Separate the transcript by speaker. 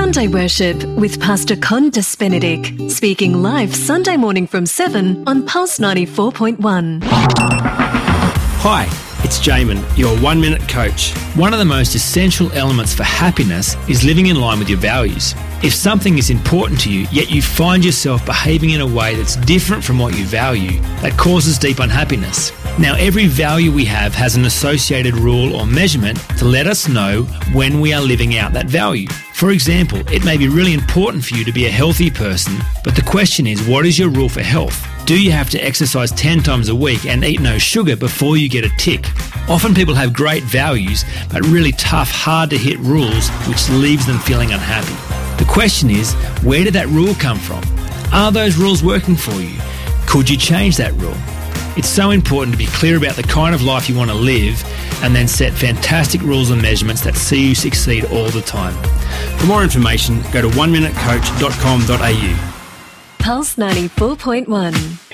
Speaker 1: Sunday Worship with Pastor Condas Benedict, speaking live Sunday morning from 7 on Pulse 94.1.
Speaker 2: Hi, it's Jamin, your 1 Minute Coach. One of the most essential elements for happiness is living in line with your values. If something is important to you, yet you find yourself behaving in a way that's different from what you value, that causes deep unhappiness. Now, every value we have has an associated rule or measurement to let us know when we are living out that value. For example, it may be really important for you to be a healthy person, but the question is, what is your rule for health? Do you have to exercise 10 times a week and eat no sugar before you get a tick? Often people have great values, but really tough, hard to hit rules, which leaves them feeling unhappy. The question is, where did that rule come from? Are those rules working for you? Could you change that rule? It's so important to be clear about the kind of life you want to live and then set fantastic rules and measurements that see you succeed all the time. For more information, go to oneminutecoach.com.au.
Speaker 1: Pulse 94.1.